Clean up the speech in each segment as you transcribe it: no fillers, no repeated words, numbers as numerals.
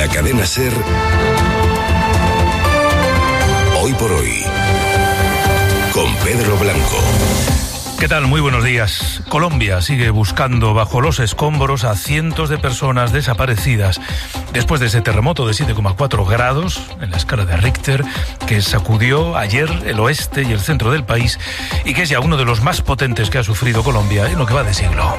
La cadena SER, Hoy por Hoy, con Pedro Blanco. ¿Qué tal? Muy buenos días. Colombia sigue buscando bajo los escombros a cientos de personas desaparecidas después de ese terremoto de 7,4 grados en la escala de Richter que sacudió ayer el oeste y el centro del país y que es ya uno de los más potentes que ha sufrido Colombia en lo que va de siglo.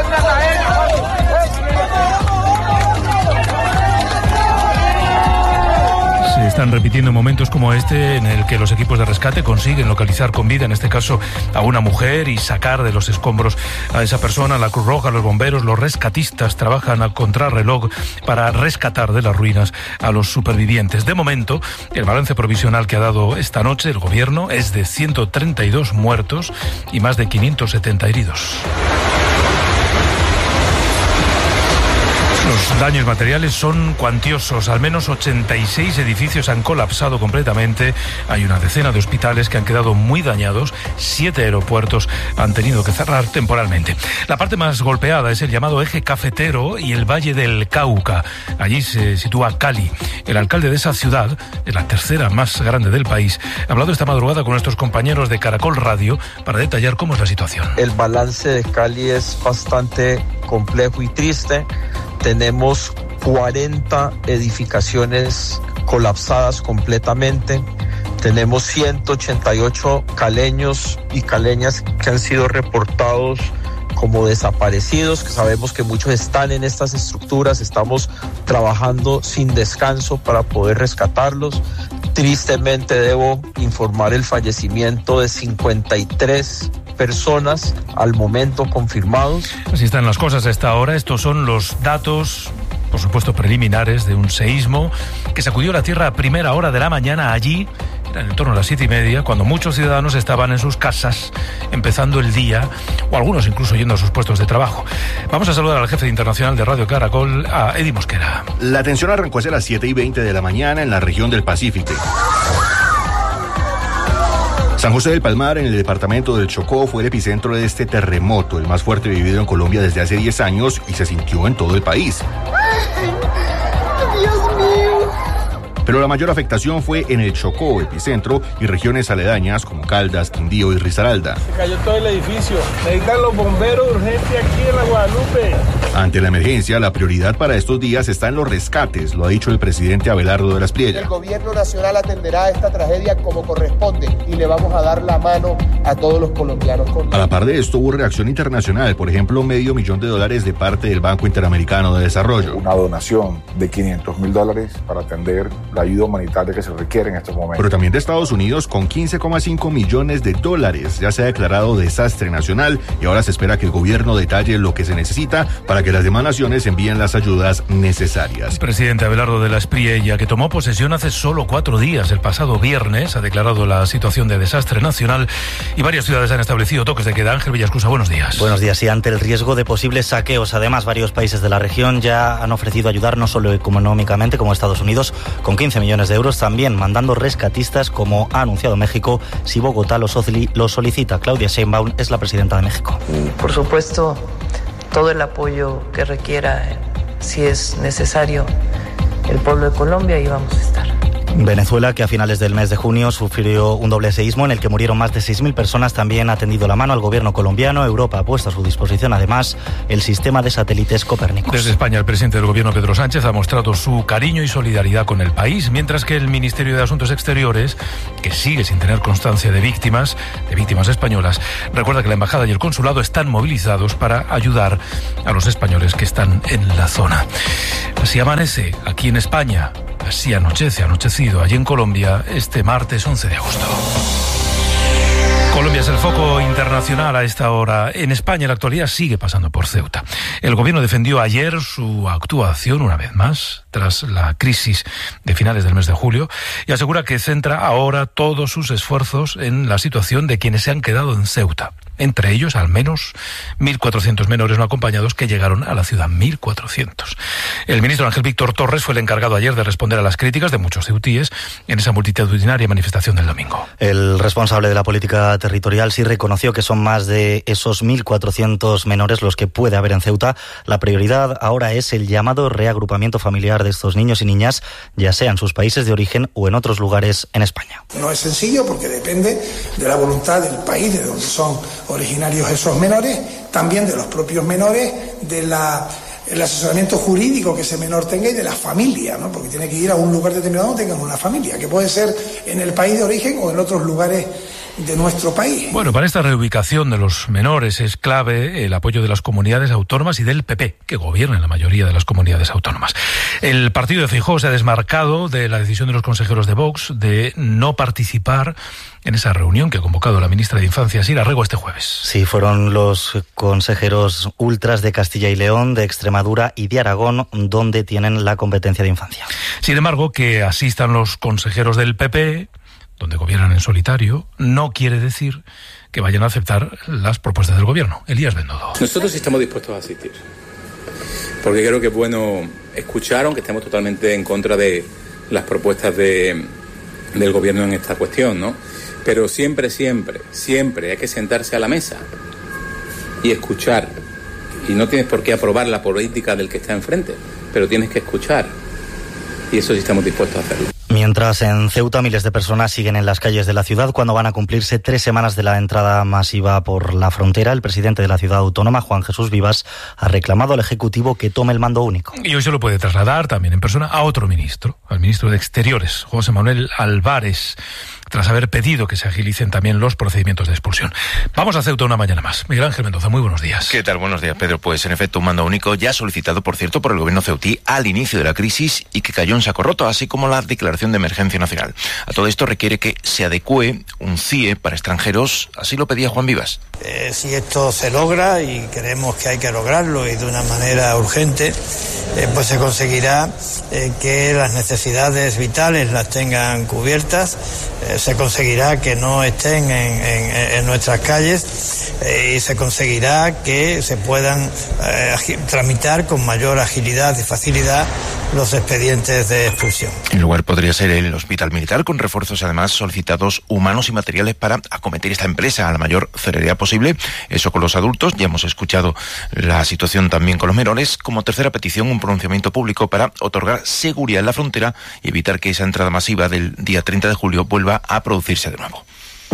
Se están repitiendo momentos como este en el que los equipos de rescate consiguen localizar con vida, en este caso a una mujer, y sacar de los escombros a esa persona. La Cruz Roja, los bomberos, los rescatistas trabajan a contrarreloj para rescatar de las ruinas a los supervivientes. De momento, el balance provisional que ha dado esta noche el gobierno es de 132 muertos y más de 570 heridos. Los daños materiales son cuantiosos. Al menos 86 edificios han colapsado completamente. Hay una decena de hospitales que han quedado muy dañados. 7 aeropuertos han tenido que cerrar temporalmente. La parte más golpeada es el llamado eje cafetero y el Valle del Cauca. Allí se sitúa Cali. El alcalde de esa ciudad, es la tercera más grande del país, ha hablado esta madrugada con nuestros compañeros de Caracol Radio para detallar cómo es la situación. El balance de Cali es bastante complejo y triste. Tenemos 40 edificaciones colapsadas completamente. Tenemos 188 caleños y caleñas que han sido reportados como desaparecidos, que sabemos que muchos están en estas estructuras. Estamos trabajando sin descanso para poder rescatarlos. Tristemente debo informar el fallecimiento de 53 personas al momento confirmados. Así están las cosas a esta hora. Estos son los datos, por supuesto preliminares, de un seísmo que sacudió la tierra a primera hora de la mañana. Allí era en torno a las 7:30, cuando muchos ciudadanos estaban en sus casas empezando el día, o algunos incluso yendo a sus puestos de trabajo. Vamos a saludar al jefe internacional de Radio Caracol, a Eddie Mosquera. La tensión arrancó hacia las 7:20 de la mañana en la región del Pacífico. San José del Palmar, en el departamento del Chocó, fue el epicentro de este terremoto, el más fuerte vivido en Colombia desde hace 10 años y se sintió en todo el país. ¡Dios mío! Pero la mayor afectación fue en el Chocó, epicentro, y regiones aledañas como Caldas, Quindío y Risaralda. Se cayó todo el edificio. Necesitan los bomberos urgentes aquí en la Guadalupe. Ante la emergencia, la prioridad para estos días está en los rescates, lo ha dicho el presidente Abelardo de la Espriella. El gobierno nacional atenderá esta tragedia como corresponde y le vamos a dar la mano a todos los colombianos. A la par de esto hubo reacción internacional, por ejemplo, $500,000 de parte del Banco Interamericano de Desarrollo. Una donación de $500,000 para atender la ayuda humanitaria que se requiere en estos momentos. Pero también de Estados Unidos, con $15,5 millones. Ya se ha declarado desastre nacional y ahora se espera que el gobierno detalle lo que se necesita para que las demás naciones envíen las ayudas necesarias. El presidente Abelardo de la Espriella, que tomó posesión hace solo 4 días, el pasado viernes, ha declarado la situación de desastre nacional y varias ciudades han establecido toques de queda. Ángel Villascusa, buenos días. Buenos días. Y ante el riesgo de posibles saqueos, además, varios países de la región ya han ofrecido ayudar no solo económicamente, como Estados Unidos, con 15 millones de euros, también mandando rescatistas, como ha anunciado México, si Bogotá lo solicita. Claudia Sheinbaum es la presidenta de México. Y, por supuesto, todo el apoyo que requiera, si es necesario, el pueblo de Colombia, y vamos a estar. Venezuela, que a finales del mes de junio sufrió un doble seísmo en el que murieron más de 6.000 personas, también ha tendido la mano al gobierno colombiano. Europa ha puesto a su disposición, además, el sistema de satélites Copérnicos. Desde España, el presidente del gobierno, Pedro Sánchez, ha mostrado su cariño y solidaridad con el país, mientras que el Ministerio de Asuntos Exteriores, que sigue sin tener constancia de víctimas españolas, recuerda que la embajada y el consulado están movilizados para ayudar a los españoles que están en la zona. Así amanece aquí en España. Así anochecido allí en Colombia este martes 11 de agosto. Colombia es el foco internacional a esta hora. En España la actualidad sigue pasando por Ceuta. El gobierno defendió ayer su actuación una vez más tras la crisis de finales del mes de julio y asegura que centra ahora todos sus esfuerzos en la situación de quienes se han quedado en Ceuta. Entre ellos, al menos 1.400 menores no acompañados que llegaron a la ciudad, 1.400. El ministro Ángel Víctor Torres fue el encargado ayer de responder a las críticas de muchos ceutíes en esa multitudinaria manifestación del domingo. El responsable de la política territorial sí reconoció que son más de esos 1.400 menores los que puede haber en Ceuta. La prioridad ahora es el llamado reagrupamiento familiar hogar de estos niños y niñas, ya sea en sus países de origen o en otros lugares en España. No es sencillo porque depende de la voluntad del país de donde son originarios esos menores, también de los propios menores, el asesoramiento jurídico que ese menor tenga y de la familia, ¿no? Porque tiene que ir a un lugar determinado donde tengan una familia, que puede ser en el país de origen o en otros lugares de nuestro país. Bueno, para esta reubicación de los menores es clave el apoyo de las comunidades autónomas y del PP, que gobierna en la mayoría de las comunidades autónomas. El partido de Feijóo se ha desmarcado de la decisión de los consejeros de Vox de no participar en esa reunión que ha convocado la ministra de Infancia, Sira Rego, este jueves. Sí, fueron los consejeros ultras de Castilla y León, de Extremadura y de Aragón, donde tienen la competencia de infancia. Sin embargo, que asistan los consejeros del PP, donde gobiernan en solitario, no quiere decir que vayan a aceptar las propuestas del gobierno. Elías Bendodo. Nosotros estamos dispuestos a asistir, porque creo que es bueno escuchar, aunque estemos totalmente en contra de las propuestas del gobierno en esta cuestión, ¿no? Pero siempre hay que sentarse a la mesa y escuchar. Y no tienes por qué aprobar la política del que está enfrente, pero tienes que escuchar. Y eso sí estamos dispuestos a hacerlo. Mientras en Ceuta miles de personas siguen en las calles de la ciudad cuando van a cumplirse 3 semanas de la entrada masiva por la frontera, el presidente de la ciudad autónoma, Juan Jesús Vivas, ha reclamado al Ejecutivo que tome el mando único. Y hoy se lo puede trasladar también en persona a otro ministro, al ministro de Exteriores, José Manuel Álvarez, tras haber pedido que se agilicen también los procedimientos de expulsión. Vamos a Ceuta una mañana más. Miguel Ángel Mendoza, muy buenos días. ¿Qué tal? Buenos días, Pedro. Pues en efecto, un mando único ya solicitado, por cierto, por el gobierno ceutí al inicio de la crisis y que cayó en saco roto, así como la declaración de emergencia nacional. A todo esto requiere que se adecúe un CIE para extranjeros, así lo pedía Juan Vivas. Si esto se logra, y creemos que hay que lograrlo y de una manera urgente, pues se conseguirá que las necesidades vitales las tengan cubiertas, se conseguirá que no estén en nuestras calles y se conseguirá que se puedan tramitar con mayor agilidad y facilidad los expedientes de expulsión. El lugar podría ser el Hospital Militar, con refuerzos además solicitados humanos y materiales para acometer esta empresa a la mayor celeridad posible. Eso con los adultos. Ya hemos escuchado la situación también con los menores. Como tercera petición, un pronunciamiento público para otorgar seguridad en la frontera y evitar que esa entrada masiva del día 30 de julio vuelva a producirse de nuevo.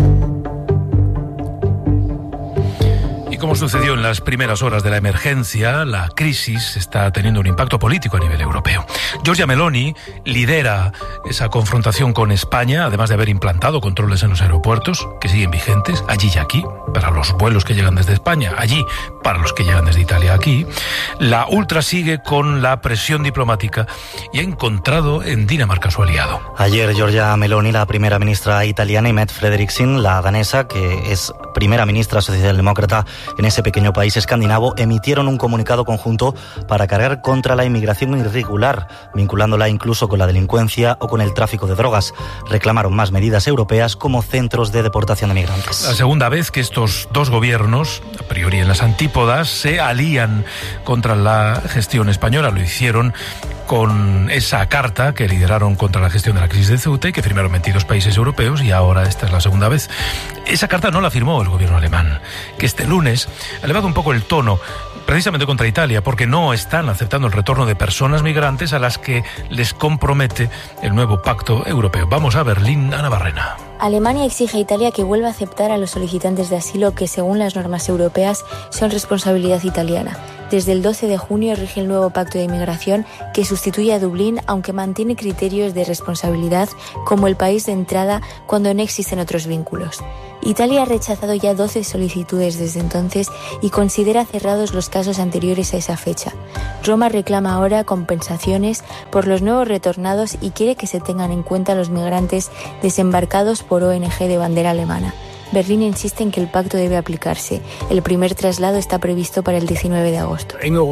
Y como sucedió en las primeras horas de la emergencia, la crisis está teniendo un impacto político a nivel europeo. Giorgia Meloni lidera esa confrontación con España, además de haber implantado controles en los aeropuertos, que siguen vigentes, allí y aquí, para los vuelos que llegan desde España, allí, para los que llegan desde Italia aquí. La ultra sigue con la presión diplomática y ha encontrado en Dinamarca su aliado. Ayer Giorgia Meloni, la primera ministra italiana, y Mette Frederiksen, la danesa, que es primera ministra socialdemócrata en ese pequeño país escandinavo, emitieron un comunicado conjunto para cargar contra la inmigración irregular, vinculándola incluso con la delincuencia o con el tráfico de drogas. Reclamaron más medidas europeas como centros de deportación de migrantes. La segunda vez que estos dos gobiernos, a priori en las antípodas, se alían contra la gestión española. Lo hicieron con esa carta que lideraron contra la gestión de la crisis de Ceuta y que firmaron 22 países europeos, y ahora esta es la segunda vez. Esa carta no la firmó el gobierno alemán, que este lunes ha elevado un poco el tono precisamente contra Italia, porque no están aceptando el retorno de personas migrantes a las que les compromete el nuevo pacto europeo. Vamos a Berlín, Ana Barrena. Alemania exige a Italia que vuelva a aceptar a los solicitantes de asilo que, según las normas europeas, son responsabilidad italiana. Desde el 12 de junio rige el nuevo pacto de inmigración que sustituye a Dublín, aunque mantiene criterios de responsabilidad como el país de entrada cuando no existen otros vínculos. Italia ha rechazado ya 12 solicitudes desde entonces y considera cerrados los casos anteriores a esa fecha. Roma reclama ahora compensaciones por los nuevos retornados y quiere que se tengan en cuenta los migrantes desembarcados por ONG de bandera alemana. Berlín insiste en que el pacto debe aplicarse. El primer traslado está previsto para el 19 de agosto.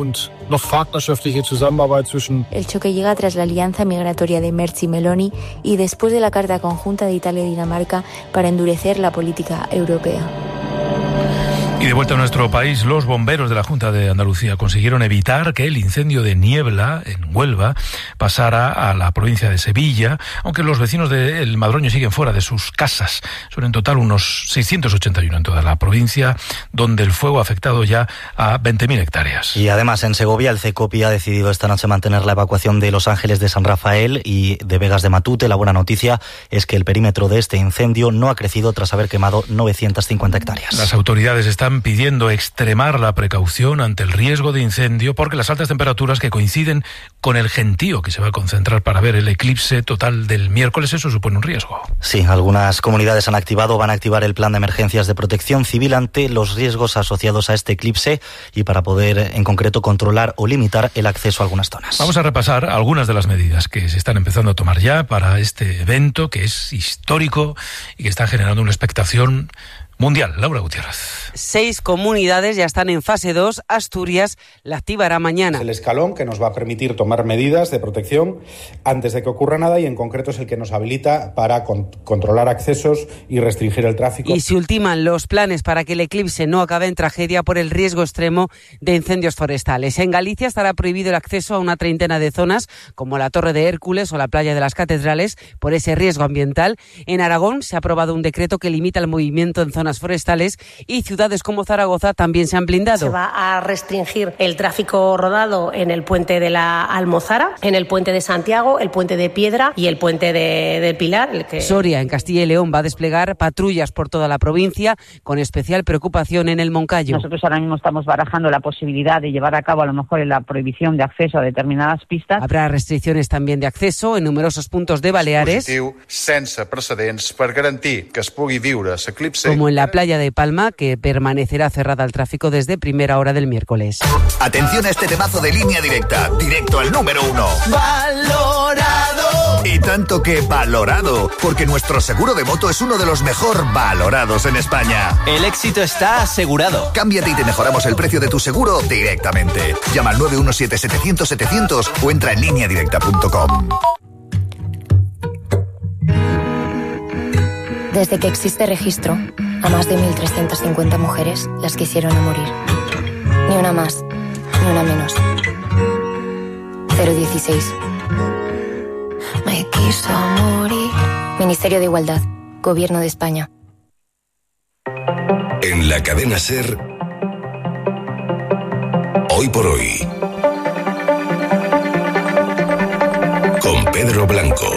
El choque llega tras la alianza migratoria de Merz y Meloni y después de la carta conjunta de Italia y Dinamarca para endurecer la política europea. Y de vuelta a nuestro país, los bomberos de la Junta de Andalucía consiguieron evitar que el incendio de Niebla, en Huelva, pasara a la provincia de Sevilla, aunque los vecinos de El Madroño siguen fuera de sus casas. Son en total unos 681 en toda la provincia, donde el fuego ha afectado ya a 20.000 hectáreas. Y además en Segovia el CECOPI ha decidido esta noche mantener la evacuación de Los Ángeles de San Rafael y de Vegas de Matute. La buena noticia es que el perímetro de este incendio no ha crecido tras haber quemado 950 hectáreas. Las autoridades están pidiendo extremar la precaución ante el riesgo de incendio porque las altas temperaturas que coinciden con el gentío que se va a concentrar para ver el eclipse total del miércoles, eso supone un riesgo. Sí, algunas comunidades van a activar el plan de emergencias de protección civil ante los riesgos asociados a este eclipse y para poder en concreto controlar o limitar el acceso a algunas zonas. Vamos a repasar algunas de las medidas que se están empezando a tomar ya para este evento que es histórico y que está generando una expectación mundial. Laura Gutiérrez. 6 comunidades ya están en fase 2. Asturias la activará mañana. Es el escalón que nos va a permitir tomar medidas de protección antes de que ocurra nada y en concreto es el que nos habilita para controlar accesos y restringir el tráfico. Y se ultiman los planes para que el eclipse no acabe en tragedia por el riesgo extremo de incendios forestales. En Galicia estará prohibido el acceso a una treintena de zonas como la Torre de Hércules o la Playa de las Catedrales por ese riesgo ambiental. En Aragón se ha aprobado un decreto que limita el movimiento en zonas forestales y ciudades como Zaragoza también se han blindado. Se va a restringir el tráfico rodado en el puente de la Almozara, en el puente de Santiago, el puente de Piedra y el puente de Pilar. Soria, en Castilla y León, va a desplegar patrullas por toda la provincia, con especial preocupación en el Moncayo. Nosotros ahora mismo estamos barajando la posibilidad de llevar a cabo a lo mejor la prohibición de acceso a determinadas pistas. Habrá restricciones también de acceso en numerosos puntos de Baleares, sense precedents per garantir que es pugui viure l'eclipse, como en la playa de Palma, que permanecerá cerrada al tráfico desde primera hora del miércoles. Atención a este temazo de Línea Directa, directo al número 1. ¡Valorado! Y tanto que valorado, porque nuestro seguro de moto es uno de los mejor valorados en España. El éxito está asegurado. Cámbiate y te mejoramos el precio de tu seguro directamente. Llama al 917-700-700 o entra en lineadirecta.com. Desde que existe registro, a más de 1.350 mujeres las quisieron a morir. Ni una más, ni una menos. 016. Me quiso morir. Ministerio de Igualdad, Gobierno de España. En la cadena SER, Hoy por Hoy, con Pedro Blanco.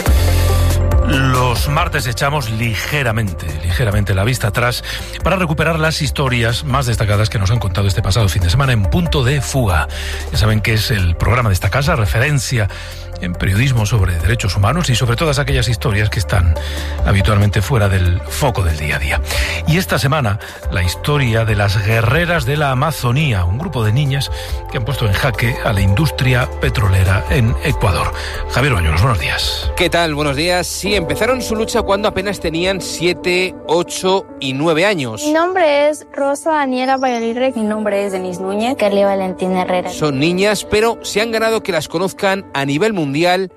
Los martes echamos ligeramente la vista atrás para recuperar las historias más destacadas que nos han contado este pasado fin de semana en Punto de Fuga. Ya saben que es el programa de esta casa, referencia en periodismo sobre derechos humanos y sobre todas aquellas historias que están habitualmente fuera del foco del día a día. Y esta semana, la historia de las guerreras de la Amazonía, un grupo de niñas que han puesto en jaque a la industria petrolera en Ecuador. Javier Bañuelos, buenos días. ¿Qué tal? Buenos días. Sí, empezaron su lucha cuando apenas tenían 7, 8 y 9 años. Mi nombre es Rosa Daniela Valladolid. Mi nombre es Denise Núñez. Carly Valentina Herrera. Son niñas, pero se han ganado que las conozcan a nivel mundial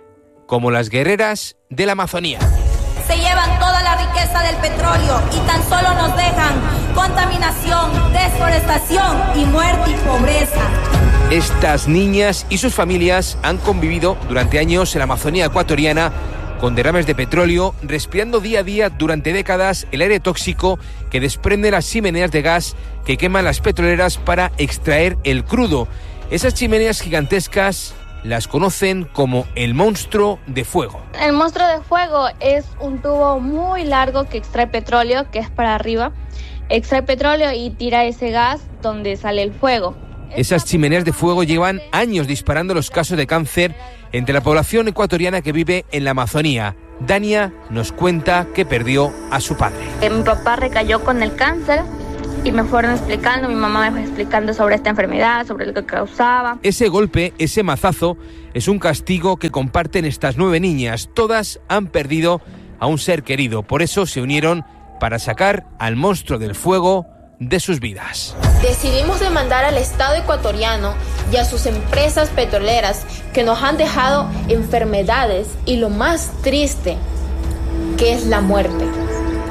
como las guerreras de la Amazonía. Se llevan toda la riqueza del petróleo y tan solo nos dejan contaminación, desforestación y muerte y pobreza. Estas niñas y sus familias han convivido durante años en la Amazonía ecuatoriana con derrames de petróleo, respirando día a día durante décadas el aire tóxico que desprende las chimeneas de gas que queman las petroleras para extraer el crudo. Esas chimeneas gigantescas las conocen como el monstruo de fuego. El monstruo de fuego es un tubo muy largo que extrae petróleo, que es para arriba. Extrae petróleo y tira ese gas donde sale el fuego. Esas chimeneas de fuego llevan años disparando los casos de cáncer entre la población ecuatoriana que vive en la Amazonía. Dania nos cuenta que perdió a su padre. Mi papá recayó con el cáncer y me fueron explicando, mi mamá me fue explicando sobre esta enfermedad, sobre lo que causaba. Ese golpe, ese mazazo, es un castigo que comparten estas 9 niñas. Todas han perdido a un ser querido, por eso se unieron para sacar al monstruo del fuego de sus vidas. Decidimos demandar al Estado ecuatoriano y a sus empresas petroleras que nos han dejado enfermedades y lo más triste, que es la muerte.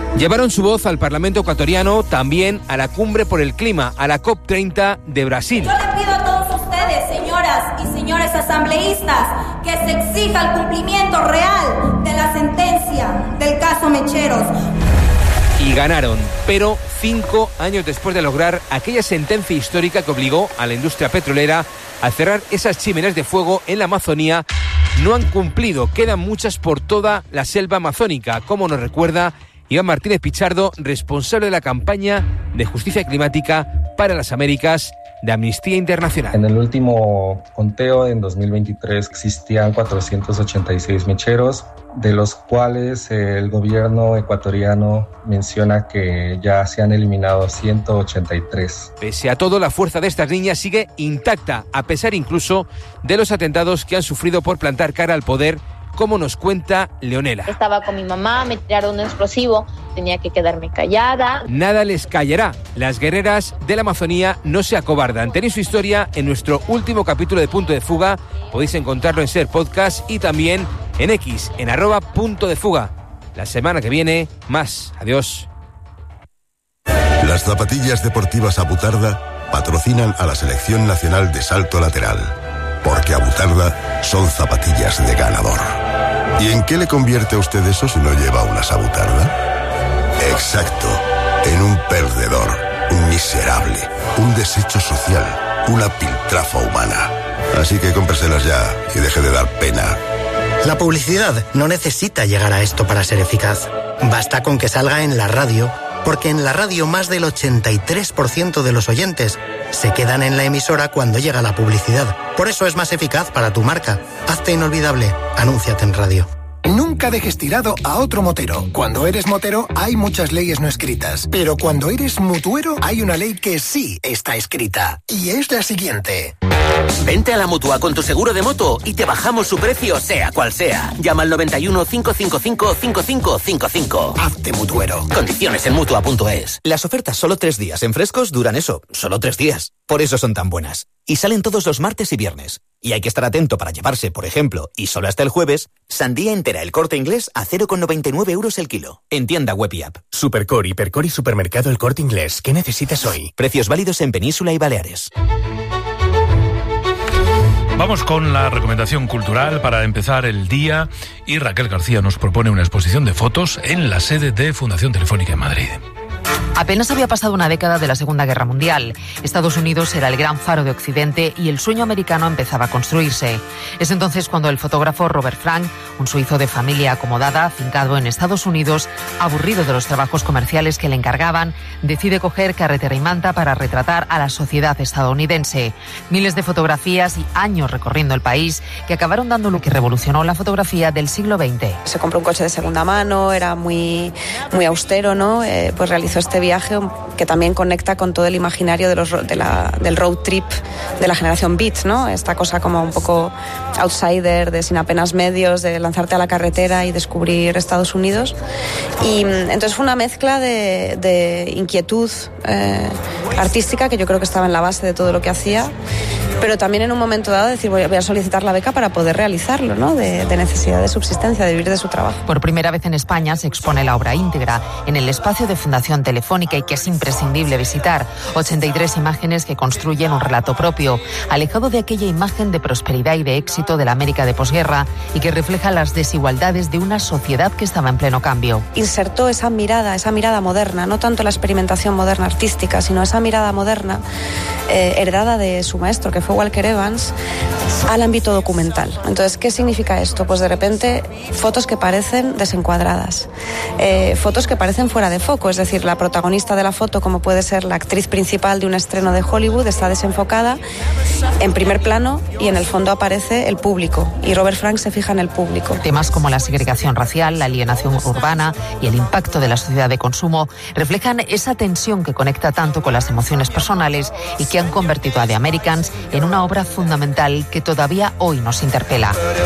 Llevaron su voz al Parlamento ecuatoriano, también a la Cumbre por el Clima, a la COP30 de Brasil. Yo le pido a todos ustedes, señoras y señores asambleístas, que se exija el cumplimiento real de la sentencia del caso Mecheros. Y ganaron, pero 5 años después de lograr aquella sentencia histórica que obligó a la industria petrolera a cerrar esas chimeneas de fuego en la Amazonía, no han cumplido. Quedan muchas por toda la selva amazónica, como nos recuerda Iván Martínez Pichardo, responsable de la campaña de justicia climática para las Américas de Amnistía Internacional. En el último conteo, en 2023, existían 486 mecheros, de los cuales el gobierno ecuatoriano menciona que ya se han eliminado 183. Pese a todo, la fuerza de estas niñas sigue intacta, a pesar incluso de los atentados que han sufrido por plantar cara al poder, como nos cuenta Leonela. Estaba con mi mamá, me tiraron un explosivo, tenía que quedarme callada. Nada les callará. Las guerreras de la Amazonía no se acobardan. Tenéis su historia en nuestro último capítulo de Punto de Fuga. Podéis encontrarlo en Ser Podcast y también en X, en @puntodefuga. La semana que viene, más. Adiós. Las zapatillas deportivas Abutarda patrocinan a la Selección Nacional de Salto Lateral. Porque Abutarda son zapatillas de ganador. ¿Y en qué le convierte a usted eso si no lleva unas Abutarda? Exacto, en un perdedor, un miserable, un desecho social, una piltrafa humana. Así que cómpreselas ya y deje de dar pena. La publicidad no necesita llegar a esto para ser eficaz. Basta con que salga en la radio, porque en la radio más del 83% de los oyentes se quedan en la emisora cuando llega la publicidad. Por eso es más eficaz para tu marca. Hazte inolvidable. Anúnciate en radio. Nunca dejes tirado a otro motero. Cuando eres motero hay muchas leyes no escritas, pero cuando eres mutuero hay una ley que sí está escrita. Y es la siguiente. Vente a la Mutua con tu seguro de moto y te bajamos su precio sea cual sea. Llama al 91 555 5555. Hazte mutuero. Condiciones en Mutua.es. Las ofertas solo 3 días en Frescos duran eso, solo 3 días. Por eso son tan buenas. Y salen todos los martes y viernes. Y hay que estar atento para llevarse, por ejemplo, y solo hasta el jueves, sandía entera El Corte Inglés a 0,99 euros el kilo. En tienda web y app. Supercore, Hipercore y Supermercado El Corte Inglés. ¿Qué necesitas hoy? Precios válidos en Península y Baleares. Vamos con la recomendación cultural para empezar el día y Raquel García nos propone una exposición de fotos en la sede de Fundación Telefónica en Madrid. Apenas había pasado una década de la Segunda Guerra Mundial. Estados Unidos era el gran faro de Occidente y el sueño americano empezaba a construirse. Es entonces cuando el fotógrafo Robert Frank, un suizo de familia acomodada, afincado en Estados Unidos, aburrido de los trabajos comerciales que le encargaban, decide coger carretera y manta para retratar a la sociedad estadounidense. Miles de fotografías y años recorriendo el país que acabaron dando lo que revolucionó la fotografía del siglo XX. Se compró un coche de segunda mano, era muy austero, ¿no? Pues realizó este viaje que también conecta con todo el imaginario del road trip de la generación Beat, ¿no? Esta cosa como un poco outsider, de sin apenas medios, de lanzarte a la carretera y descubrir Estados Unidos. Y entonces fue una mezcla de inquietud artística que yo creo que estaba en la base de todo lo que hacía, pero también en un momento dado decir voy a solicitar la beca para poder realizarlo, ¿no? De necesidad de subsistencia, de vivir de su trabajo. Por primera vez en España se expone la obra íntegra en el espacio de Fundación Telefónica y que es imprescindible visitar. 83 imágenes que construyen un relato propio, alejado de aquella imagen de prosperidad y de éxito de la América de posguerra y que refleja las desigualdades de una sociedad que estaba en pleno cambio. Insertó esa mirada moderna, no tanto la experimentación moderna artística, sino esa mirada moderna heredada de su maestro, que fue Walker Evans, al ámbito documental. Entonces, ¿qué significa esto? Pues de repente fotos que parecen desencuadradas, fotos que parecen fuera de foco, es decir, la protagonista de la foto, como puede ser la actriz principal de un estreno de Hollywood, está desenfocada en primer plano y en el fondo aparece el público y Robert Frank se fija en el público. Temas como la segregación racial, la alienación urbana y el impacto de la sociedad de consumo reflejan esa tensión que conecta tanto con las emociones personales y que han convertido a The Americans en una obra fundamental que todavía hoy nos interpela.